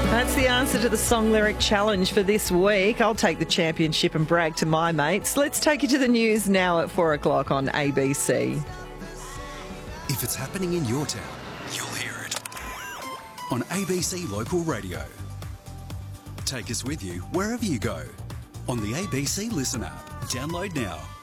That's the answer to the song lyric challenge for this week. I'll take the championship and brag to my mates. Let's take you to the news now at 4 o'clock on ABC. If it's happening in your town, you'll hear it on ABC Local Radio. Take us with you wherever you go on the ABC Listen app. Download now.